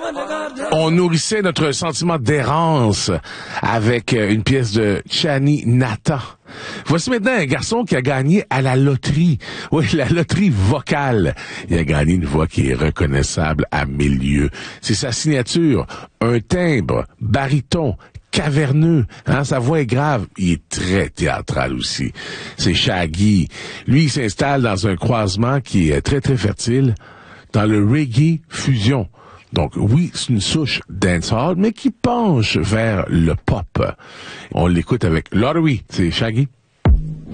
On nourrissait notre sentiment d'errance avec une pièce de Chani Nata. Voici maintenant un garçon qui a gagné à la loterie. Oui, la loterie vocale. Il a gagné une voix qui est reconnaissable à 1000 lieues. C'est sa signature, un timbre, baryton, caverneux, hein, sa voix est grave. Il est très théâtral aussi. C'est Shaggy. Lui, il s'installe dans un croisement qui est très, très fertile, dans le reggae fusion. Donc, oui, c'est une souche dancehall, mais qui penche vers le pop. On l'écoute avec Lottery. C'est Shaggy.